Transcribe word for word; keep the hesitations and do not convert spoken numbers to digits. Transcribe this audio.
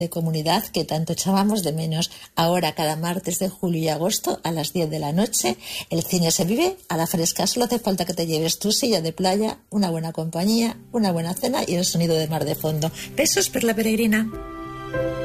de comunidad que tanto echábamos de menos. Ahora, cada martes de julio y agosto a las diez de la noche, el cine se vive a la fresca. Solo hace falta que te lleves tu silla de playa, una buena compañía, una buena cena y el sonido del mar de fondo. Besos, Perla Peregrina.